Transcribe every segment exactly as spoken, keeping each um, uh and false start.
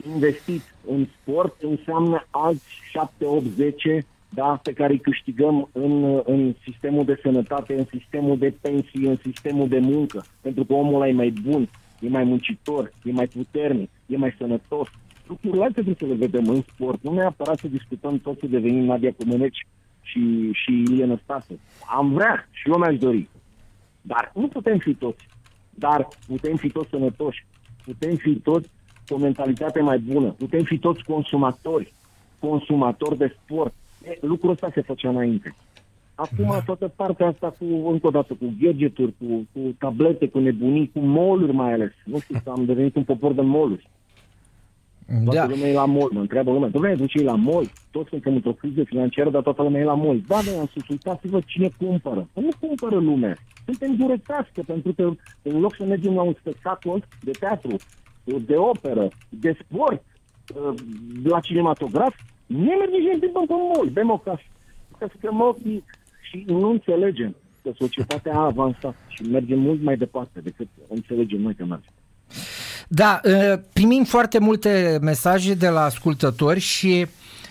investit în sport înseamnă alți șapte, opt, zece, da, pe care îi câștigăm în, în sistemul de sănătate, în sistemul de pensii, în sistemul de muncă. Pentru că omul ăla e mai bun, e mai muncitor, e mai puternic, e mai sănătos. Lucrurile astea trebuie să le vedem în sport. Nu neapărat să discutăm tot, să devenim Nadia Comăneci și, și Ilie Năstase. Am vrea și eu mi-aș dori. Dar nu putem fi toți. Dar putem fi toți sănătoși. Putem fi toți cu o mentalitate mai bună. Putem fi toți consumatori. Consumatori de sport. E, lucrul ăsta se făcea înainte. Acum da. Toată partea asta cu, încă o dată, cu gadgeturi, cu, cu tablete, cu nebunii, cu mall-uri mai ales. Nu știu, am devenit un popor de mall-uri. Toată da. lumea e la mall, mă întreabă lumea. Dom'le, duce la mall, toți suntem într-o criză financiară, dar toată lumea e la mall. Da, da, am sus, uitați-vă cine cumpără. Nu cumpără lumea. Suntem duretați, pentru că în loc să mergem la un spectacol de teatru, de operă, de sport, la cinematograf, nu mergem și ne pe mall. Bem o casă. Că suntem ochii și nu înțelegem că societatea a avansat și mergem mult mai departe decât înțelegem noi că mergem. Da, primim foarte multe mesaje de la ascultători și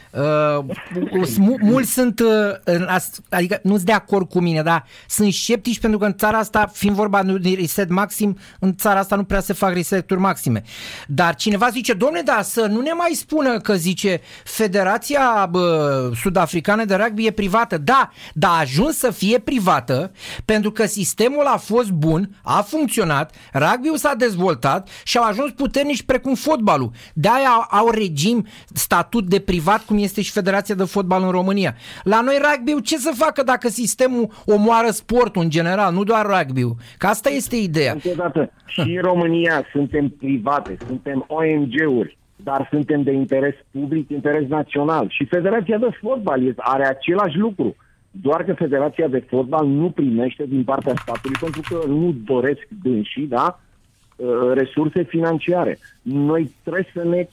uh, mulți sunt, uh, adică nu sunt de acord cu mine, dar sunt sceptici pentru că în țara asta, fiind vorba de reset maxim, în țara asta nu prea se fac reseturi maxime. Dar cineva zice, domne, da, să nu ne mai spună că zice Federația bă, Sud-Africană de Rugby e privată. Da, dar a ajuns să fie privată pentru că sistemul a fost bun, a funcționat, rugby-ul s-a dezvoltat și au ajuns puternici precum fotbalul. De-aia au, au regim, statut de privat, cum este și Federația de Fotbal în România. La noi rugby-ul ce să facă dacă sistemul omoară sportul în general, nu doar rugby-ul? Că asta este ideea. Încă și în România suntem private, suntem O N G-uri, dar suntem de interes public, interes național. Și Federația de Fotbal are același lucru. Doar că Federația de Fotbal nu primește din partea statului pentru că nu doresc dânsii, da, resurse financiare. Noi trebuie să ne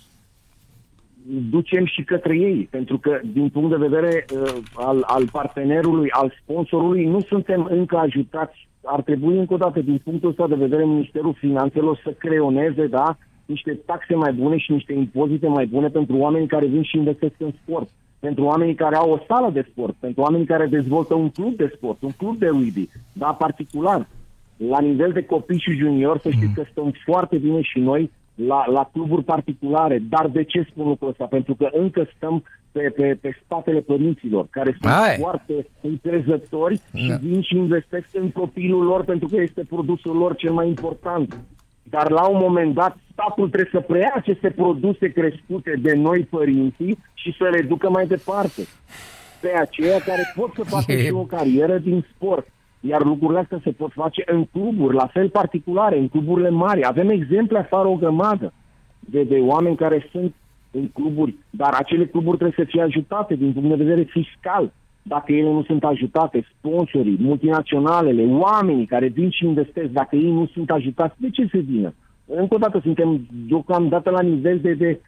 ducem și către ei, pentru că din punct de vedere uh, al, al partenerului, al sponsorului, nu suntem încă ajutați. Ar trebui încă o dată, din punctul ăsta de vedere, Ministerul Finanțelor să creioneze, da, niște taxe mai bune și niște impozite mai bune pentru oamenii care vin și investesc în sport, pentru oamenii care au o sală de sport, pentru oamenii care dezvoltă un club de sport, un club de rugby, da, particular. La nivel de copii și juniori, să știți că stăm foarte bine și noi La, la cluburi particulare. Dar de ce spun lucrul ăsta? Pentru că încă stăm pe, pe, pe spatele părinților, care sunt Ai. foarte înțelegători și da. vin și investesc în copilul lor pentru că este produsul lor cel mai important. Dar la un moment dat statul trebuie să preia aceste produse crescute de noi părinții și să le ducă mai departe pe aceia care pot să facă și o carieră din sport. Iar lucrurile astea se pot face în cluburi, la fel particulare, în cluburile mari. Avem exemple afară o grămadă de, de oameni care sunt în cluburi, dar acele cluburi trebuie să fie ajutate din punct de vedere fiscal. Dacă ele nu sunt ajutate, sponsorii, multinaționalele, oamenii care vin și investesc, dacă ei nu sunt ajutați, de ce se vină? Încă o dată suntem deocamdată la nivel de, de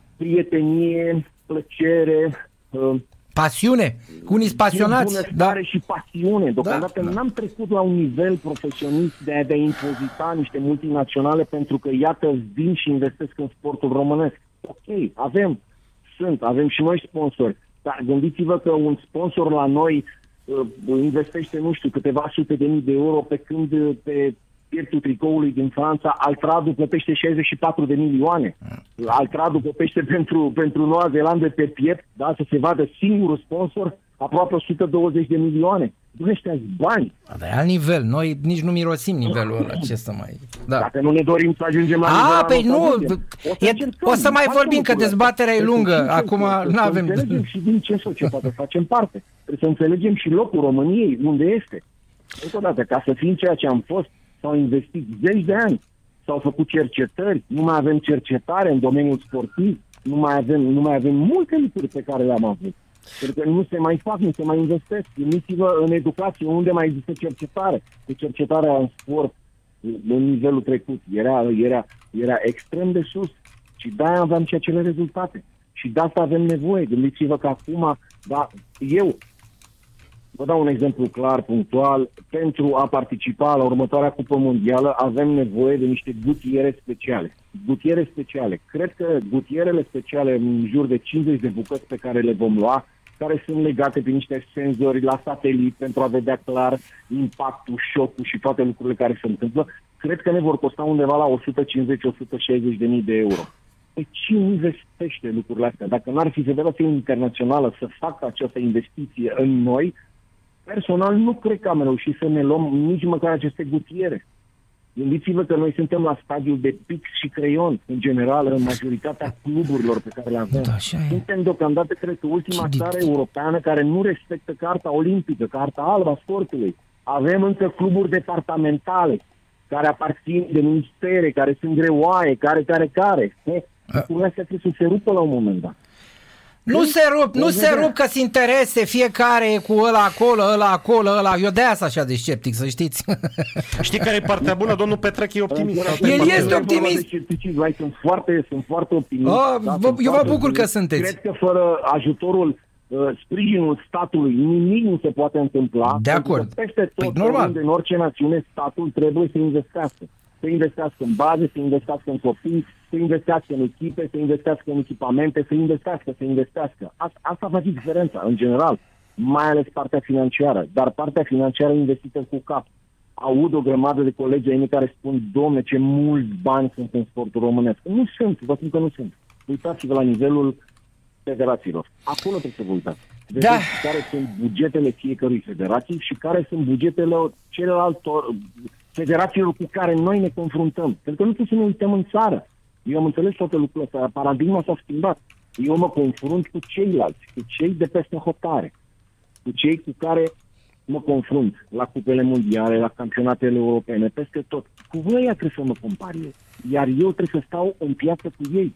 prietenie, plăcere, uh, pasiune, unii sunt pasionați, da, și pasiune. Deocamdată da, n-am trecut la un nivel profesionist de a, de a impozita niște multinaționale pentru că, iată, vin și investesc în sportul românesc. Ok, avem, sunt, avem și noi sponsori, dar gândiți-vă că un sponsor la noi uh, investește, nu știu, câteva sute de mii de euro, pe când uh, pe pieptul tricoului din Franța, Altradu plătește șaizeci și patru de milioane. Altradu plătește pentru, pentru Noua Zeelandă pe piept, da, să se vadă singurul sponsor, aproape o sută douăzeci de milioane. Ăștia bani. Dar alt nivel. Noi nici nu mirosim nivelul ăla. Ce să mai... Da. Dacă nu ne dorim să ajungem la A, păi nu, o să, e, o să mai vorbim, că dezbaterea e lungă. Acum nu avem... Să înțelegem și din ce societate facem parte. Trebuie să înțelegem și locul României, unde este. Încă o dată, ca să fim ceea ce am fost, s-au investit zeci de ani, s-au făcut cercetări, nu mai avem cercetare în domeniul sportiv, nu mai avem, nu mai avem multe lucruri pe care le-am avut. Pentru că nu se mai fac, nu se mai investesc. Gândiți-vă în educație, unde mai există cercetare. Că cercetarea în sport, în nivelul trecut, era, era, era extrem de sus. Și de-aia aveam și acele rezultate. Și de asta avem nevoie. Gândiți-vă că acum, da, eu, Vă dau un exemplu clar, punctual. Pentru a participa la următoarea cupă mondială avem nevoie de niște gutiere speciale. Gutiere speciale. Cred că gutierele speciale, în jur de cincizeci de bucăți pe care le vom lua, care sunt legate prin niște senzori la satelit pentru a vedea clar impactul, șocul și toate lucrurile care se întâmplă, cred că ne vor costa undeva la o sută cincizeci - o sută șaizeci de mii de euro. Păi cine investește lucrurile astea? Dacă n-ar fi Federația Internațională să facă această investiție în noi, personal nu cred că am reușit să ne luăm nici măcar aceste gutiere. Gândiți-vă că noi suntem la stadiul de pix și creion, în general, în majoritatea cluburilor pe care le avem. Da, suntem deocamdată, cred că, ultima țară europeană care nu respectă Carta Olimpică, Carta Albă a sportului. Avem încă cluburi departamentale care aparțin de ministere, care sunt greoaie, care, care, care. Lucrurile astea trebuie să se rupă la un moment dat. Nu se rup, nu se rup că-s interese, fiecare cu ăla acolo, ăla acolo, ăla. Eu de-aia sunt așa de sceptic, să știți. Știi care e partea bună? Domnul Petrache e optimist. El este optimist. Sunt foarte, sunt foarte optimist. Oh, da, vă, eu mă bucur că sunteți. Cred că fără ajutorul, uh, sprijinul statului, nimic nu se poate întâmpla. De acord. Peste tot, păi, normal. în orice națiune, statul trebuie să investească. Să investească în baze, să investească în copii, să investească în echipe, să investească în echipamente, să investească, să investească. Asta, asta face diferența, în general, mai ales partea financiară. Dar partea financiară investită cu cap. Aud o grămadă de colegi ai mei care spun, domne, ce mulți bani sunt în sportul românesc. Nu sunt, vă spun că nu sunt. Uitați-vă la nivelul federațiilor. Acolo trebuie să vă uitați. Vedeți da. care sunt bugetele fiecărui federații și care sunt bugetele celelalte federațiilor cu care noi ne confruntăm. Pentru că nu trebuie să ne uităm în țară. Eu am înțeles toate lucrurile astea. Paradigma s-a schimbat. Eu mă confrunt cu ceilalți, cu cei de peste hotare, cu cei cu care mă confrunt la cupele mondiale, la campionatele europene, peste tot. Cu voi trebuie să mă compar eu. Iar eu trebuie să stau în piață cu ei.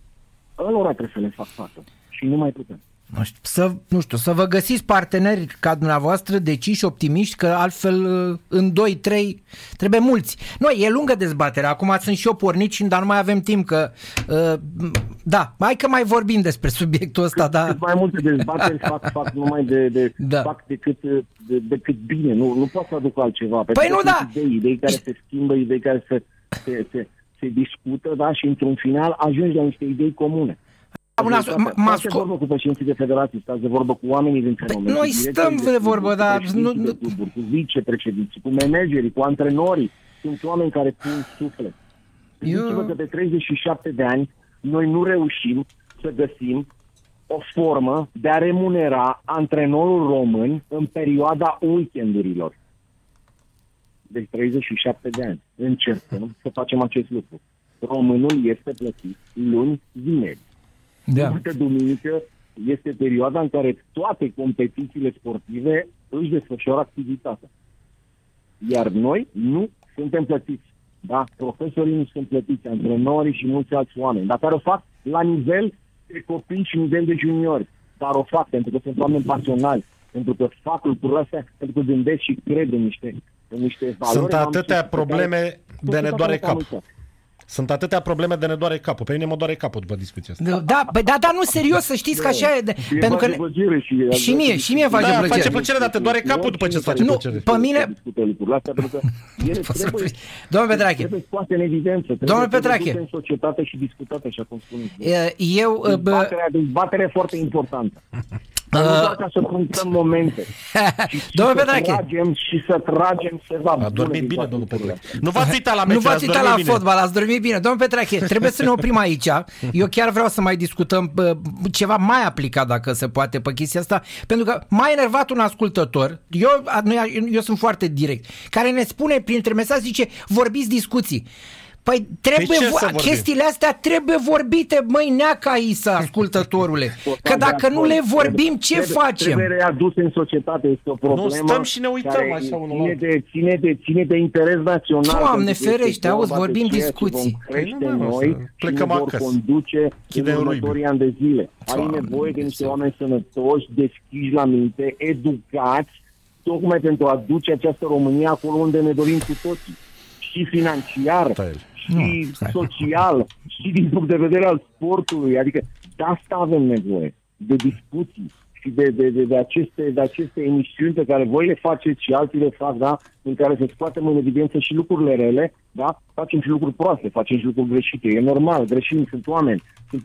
Ălora trebuie să le fac față. Și nu mai putem. Să, nu știu, să vă găsiți parteneri ca dumneavoastră deciși, optimiști, că altfel în doi trei trebuie mulți. Noi, e lungă dezbaterea, acum sunt și eu pornit și dar nu mai avem timp că uh, da, hai că mai vorbim despre subiectul ăsta, da. Cât mai multe dezbateri fac, fac numai de, de da. fac decât, de, decât bine, nu, nu pot să aduc altceva. Păi nu, da. Idei, idei care se schimbă, idei care se, se, se, se discută, da, și într-un final ajungi la niște idei comune. Stați de vorbă cu președinții de federații, stați de vorbă cu oamenii din fenomen. Noi stăm de vorbă, dar nu, nu... Cluburi, cu vicepreședinții, cu managerii, cu antrenorii. Sunt oameni care pun suflet. Gândiți-vă că de treizeci și șapte de ani noi nu reușim să găsim o formă de a remunera antrenorul român în perioada weekendurilor. Deci treizeci și șapte de ani. Încercăm să facem acest lucru. Românul este plătit luni, vineri. Da. Uite, duminică este perioada în care toate competițiile sportive își desfășoară activitatea. Iar noi nu suntem plătiți. Da? Profesorii nu sunt plătiți, antrenorii și mulți alți oameni. Dar care o fac la nivel de copii și nivel de juniori. Dar o fac pentru că sunt oameni pasionali, pentru că fac lucrurile astea, pentru că gândesc și cred în niște, în niște valori. Sunt atâtea probleme de ne doare capul. Sunt atâtea probleme de ne doare capul. Pe mine mă doare capul după discuția asta. Da, da, da, da, nu, serios, să știți că așa e. De, e pentru că ne... și, și mie, și mie face da, plăcere. face plăcere, dar te doare capul după ce îți face nu, plăcere. Pe mine... Domnul Petrache. Trebuie în evidență. Domnul Petrache. În societate și discutate, așa cum spuneți. Eu... Dezbaterea, dezbaterea foarte importantă. Nu doar ca să punctăm momente. Domnul Petrache. Să tragem și să tragem ceva. A dormit bine, domnul Petrache. Nu v-ați uitat la meci, nu v-ați uitat la fotbal, ați dormit bine. Domnul Petrache, trebuie să ne oprim aici. Eu chiar vreau să mai discutăm ceva mai aplicat, dacă se poate, pe chestia asta, pentru că m-a enervat un ascultător, eu, eu sunt foarte direct, care ne spune printre mesaje, zice, vorbiți discuții. Păi trebuie, vo- chestiile astea trebuie vorbite, măi, neaca Isa, ascultătorule. Că dacă nu le vorbim, ce trebuie, facem? Trebuie readus în societate, este o problemă. Nu stăm și ne uităm așa unul ține de, ține, de, ține de interes național. Doamne ferește, auzi, vorbim discuții. Crește noi plecăm și vor conduce în următorii ani de zile. Ai nevoie de niște oameni sănătoși, deschiși la minte, educați, tocmai pentru a duce această România acolo unde ne dorim cu toții. Și financiar, și nu, social, și din punct de vedere al sportului. Adică de asta avem nevoie, de discuții. și de, de, de, de, aceste, de aceste emisiuni pe care voi le faceți și alții le fac, da? În care se scoatem în evidență și lucrurile rele, da? Facem și lucruri proaste, facem și lucruri greșite. E normal, greșim, sunt oameni. Suntem